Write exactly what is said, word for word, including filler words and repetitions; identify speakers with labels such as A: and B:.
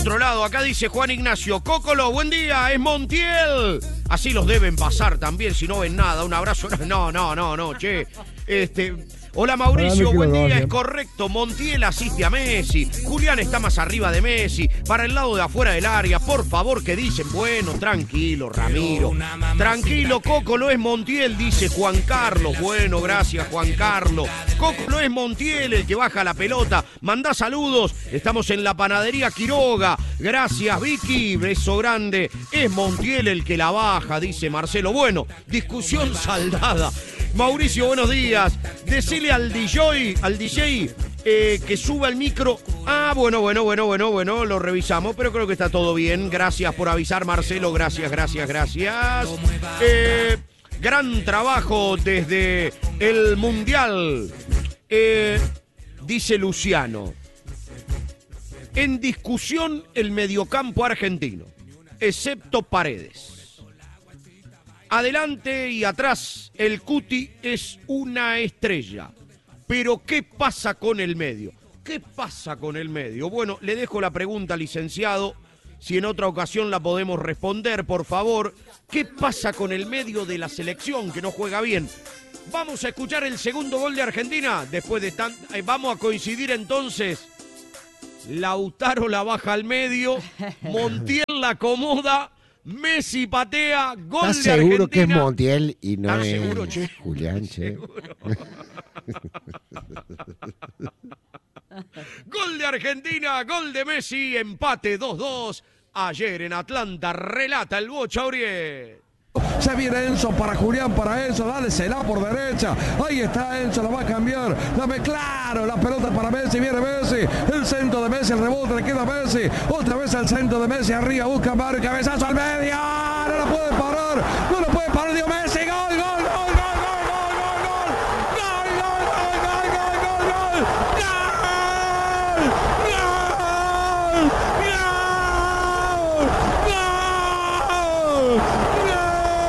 A: Otro lado, acá dice Juan Ignacio, Cocolo, buen día, es Montiel. Así los deben pasar también, si no ven nada. Un abrazo. No, no, no, no, che. Este... Hola Mauricio, buen día, es correcto, Montiel asiste a Messi, Julián está más arriba de Messi, para el lado de afuera del área, por favor, que dicen, bueno, tranquilo, Ramiro, tranquilo, Coco, no es Montiel, dice Juan Carlos, bueno, gracias Juan Carlos, Coco, no es Montiel el que baja la pelota, mandá saludos, estamos en la panadería Quiroga, gracias Vicky, beso grande, es Montiel el que la baja, dice Marcelo, bueno, discusión saldada. Mauricio, buenos días. Decile al D J, al D J eh, que suba el micro. Ah, bueno, bueno, bueno, bueno, bueno, lo revisamos, pero creo que está todo bien. Gracias por avisar, Marcelo. Gracias, gracias, gracias. Eh, gran trabajo desde el Mundial. Eh, dice Luciano. En discusión el mediocampo argentino, excepto Paredes. Adelante y atrás, el Cuti es una estrella. Pero, ¿qué pasa con el medio? ¿Qué pasa con el medio? Bueno, le dejo la pregunta, licenciado. Si en otra ocasión la podemos responder, por favor. ¿Qué pasa con el medio de la selección que no juega bien? Vamos a escuchar el segundo gol de Argentina. Después de tan... eh, vamos a coincidir entonces. Lautaro la baja al medio. Montiel la acomoda. Messi patea, gol de Argentina.
B: ¿Estás seguro que es Montiel y no
A: ¿Estás
B: es
A: seguro, che?
B: Julián, che?
A: Gol de Argentina, gol de Messi, empate dos dos. Ayer en Atlanta, relata el Bocha Aurier.
C: Se viene Enzo para Julián, para Enzo, dale, se la por derecha. Ahí está Enzo, la va a cambiar. Dame claro, la pelota para Messi, viene Messi. El centro de Messi, el rebote, le queda Messi. Otra vez el centro de Messi, arriba, busca Mario, cabezazo al medio. No la puede parar.